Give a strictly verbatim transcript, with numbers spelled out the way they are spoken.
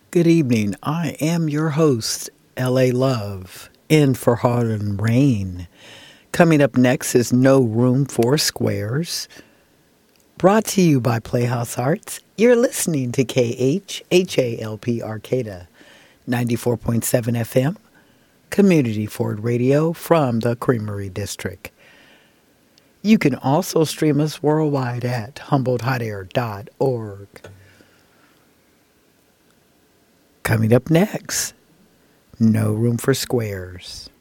Good evening. I am your host, L A Love, in for Harlan Rain. Coming up next is No Room for Squares, brought to you by Playhouse Arts. You're listening to K H H A L P Arcata, ninety-four point seven F M, Community Ford Radio from the Creamery District. You can also stream us worldwide at humboldt hot air dot org. Coming up next, No Room for Squares.